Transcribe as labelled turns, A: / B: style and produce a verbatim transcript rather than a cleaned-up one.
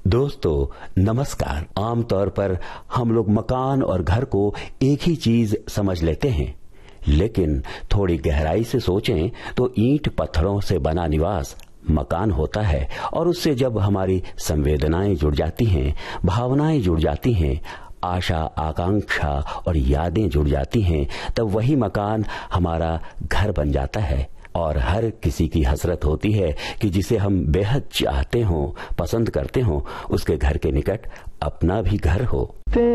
A: दोस्तों नमस्कार। आमतौर पर हम लोग मकान और घर को एक ही चीज समझ लेते हैं, लेकिन थोड़ी गहराई से सोचें तो ईंट पत्थरों से बना निवास मकान होता है, और उससे जब हमारी संवेदनाएं जुड़ जाती हैं, भावनाएं जुड़ जाती हैं, आशा, आकांक्षा और यादें जुड़ जाती हैं, तब वही मकान हमारा घर बन जाता है। और हर किसी की हसरत होती है कि जिसे हम बेहद चाहते हों, पसंद करते हों, उसके घर के निकट अपना भी घर हो।